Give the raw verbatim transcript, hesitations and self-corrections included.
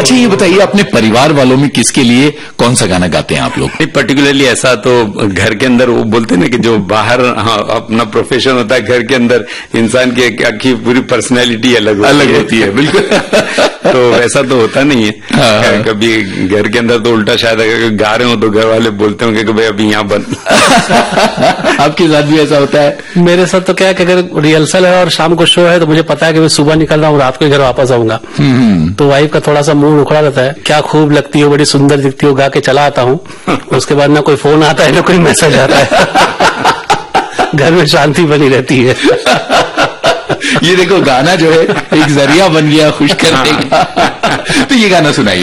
अच्छा ये बताइए, अपने परिवार वालों में किसके लिए कौन सा गाना गाते हैं आप लोग? पर्टिकुलरली ऐसा तो घर के अंदर वो बोलते ना कि जो बाहर हाँ, अपना प्रोफेशन होता है, घर के अंदर इंसान की की पूरी पर्सनैलिटी अलग होती अलग है। होती है, बिल्कुल। तो वैसा तो होता नहीं है। हाँ। कभी घर के अंदर तो उल्टा, शायद अगर गा रहे हो तो घर वाले बोलते होंगे कि भाई अभी यहाँ बंद। आपके साथ भी ऐसा होता है? मेरे साथ तो क्या है कि अगर रिहर्सल है और शाम को शो है तो मुझे पता है कि मैं सुबह निकल रहा हूँ, रात को घर वापस आऊंगा, तो वाइफ का थोड़ा सा मूड उखड़ा रहता है, क्या खूब लगती हो, बड़ी सुंदर दिखती हो, गा के चला आता हूँ। उसके बाद ना कोई फोन आता है ना कोई मैसेज आता है। घर में शांति बनी रहती है। ये देखो, गाना जो है एक जरिया बन गया खुश करने का। तो ये गाना सुनाइए।